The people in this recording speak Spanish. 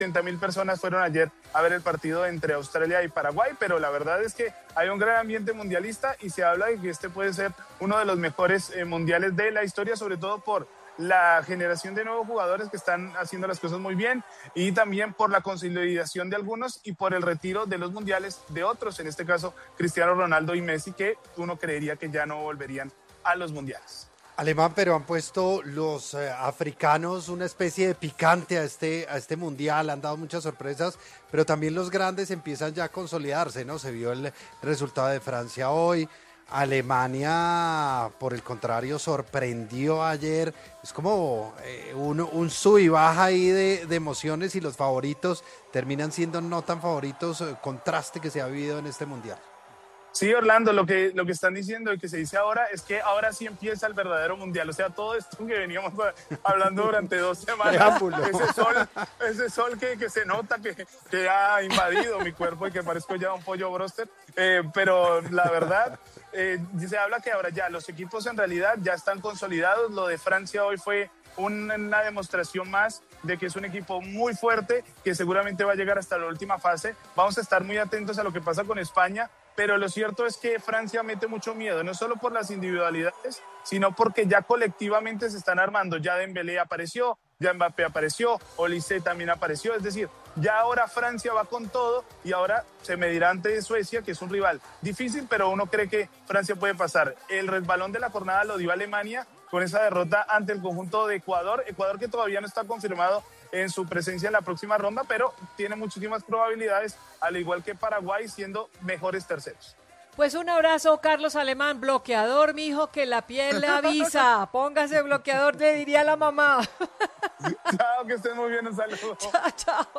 80.000 personas fueron ayer a ver el partido entre Australia y Paraguay, pero la verdad es que hay un gran ambiente mundialista y se habla de que este puede ser uno de los mejores mundiales de la historia, sobre todo por la generación de nuevos jugadores que están haciendo las cosas muy bien y también por la consolidación de algunos y por el retiro de los mundiales de otros, en este caso Cristiano Ronaldo y Messi, que uno creería que ya no volverían a los mundiales. Alemán, pero han puesto los africanos una especie de picante a este mundial, han dado muchas sorpresas, pero también los grandes empiezan ya a consolidarse, ¿no? Se vio el resultado de Francia hoy, Alemania, por el contrario, sorprendió ayer, es como un sub y baja ahí de emociones y los favoritos terminan siendo no tan favoritos, contraste que se ha vivido en este mundial. Sí, Orlando, lo que están diciendo y que se dice ahora es que ahora sí empieza el verdadero mundial. O sea, todo esto que veníamos hablando durante 2 semanas, ese sol que se nota que ha invadido mi cuerpo y que parezco ya un pollo bróster. Pero la verdad, se habla que ahora ya los equipos en realidad ya están consolidados. Lo de Francia hoy fue una demostración más de que es un equipo muy fuerte, que seguramente va a llegar hasta la última fase. Vamos a estar muy atentos a lo que pasa con España, pero lo cierto es que Francia mete mucho miedo, no solo por las individualidades, sino porque ya colectivamente se están armando. Ya Dembélé apareció, ya Mbappé apareció, Olise también apareció, es decir, ya ahora Francia va con todo y ahora se medirá ante Suecia, que es un rival difícil, pero uno cree que Francia puede pasar. El resbalón de la jornada lo dio Alemania con esa derrota ante el conjunto de Ecuador que todavía no está confirmado en su presencia en la próxima ronda, pero tiene muchísimas probabilidades, al igual que Paraguay, siendo mejores terceros. Pues un abrazo, Carlos Alemán, bloqueador, mijo, que la piel le avisa. Póngase bloqueador, le diría a la mamá. Chao, que estén muy bien, un saludo. Chao, chao.